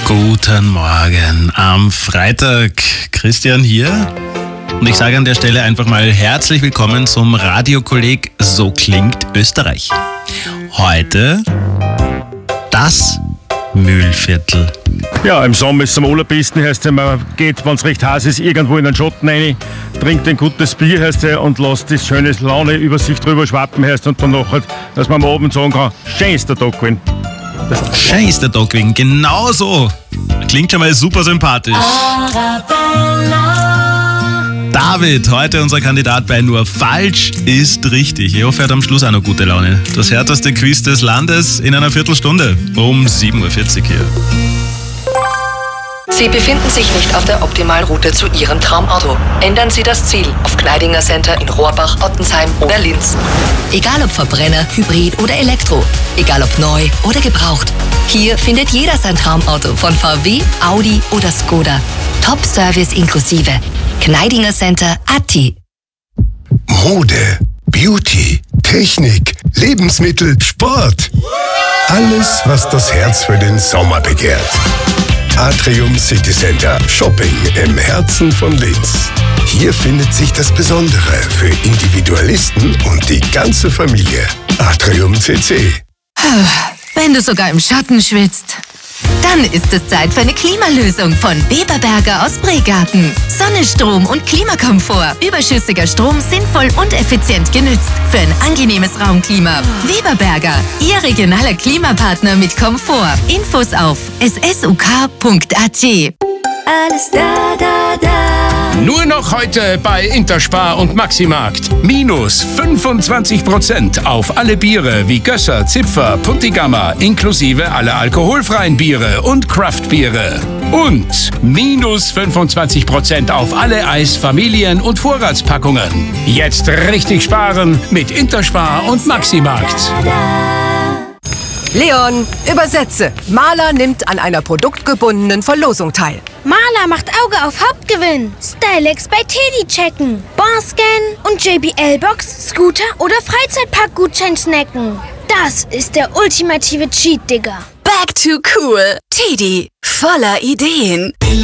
Guten Morgen am Freitag. Christian hier. Und ich sage an der Stelle einfach mal herzlich willkommen zum Radiokolleg So klingt Österreich. Heute das Mühlviertel. Ja, im Sommer ist es am allerbesten, heißt es, man geht, wenn es recht heiß ist, irgendwo in den Schatten rein, trinkt ein gutes Bier, heißt es, und lässt das schöne Laune über sich drüber schwappen, heißt und dann nachher, dass man am Abend sagen kann, schönster Tag gewesen. Schönster Tag gewesen, genau so. Klingt schon mal super sympathisch. David, heute unser Kandidat bei Nur falsch ist richtig. Ich hoffe, er hat am Schluss auch noch gute Laune. Das härteste Quiz des Landes in einer Viertelstunde um 7.40 Uhr hier. Sie befinden sich nicht auf der optimalen Route zu Ihrem Traumauto. Ändern Sie das Ziel auf Gneidinger Center in Rohrbach, Ottensheim oder Linz. Egal ob Verbrenner, Hybrid oder Elektro. Egal ob neu oder gebraucht. Hier findet jeder sein Traumauto von VW, Audi oder Skoda. Top-Service inklusive. Gneidinger Center AT. Mode, Beauty, Technik, Lebensmittel, Sport. Alles, was das Herz für den Sommer begehrt. Atrium City Center. Shopping im Herzen von Linz. Hier findet sich das Besondere für Individualisten und die ganze Familie. Atrium CC. Wenn du sogar im Schatten schwitzt, dann ist es Zeit für eine Klimalösung von Weberberger aus Bregarten. Sonnenstrom und Klimakomfort. Überschüssiger Strom sinnvoll und effizient genützt. Für ein angenehmes Raumklima. Weberberger, Ihr regionaler Klimapartner mit Komfort. Infos auf ssuk.at. Alles da, da, da. Nur noch heute bei Interspar und Maximarkt. Minus 25% auf alle Biere wie Gösser, Zipfer, Puntigammer, inklusive alle alkoholfreien Biere und Craftbiere. Und minus 25% auf alle Eis-, Familien- und Vorratspackungen. Jetzt richtig sparen mit Interspar und Maximarkt. Leon, übersetze. Maler nimmt an einer produktgebundenen Verlosung teil. Maler macht Auge auf Hauptgewinn. Stylex bei Teddy checken. Barscan und JBL-Box, Scooter oder Freizeitpark-Gutschein snacken. Das ist der ultimative Cheat, Digga. Back to cool. Teddy, voller Ideen.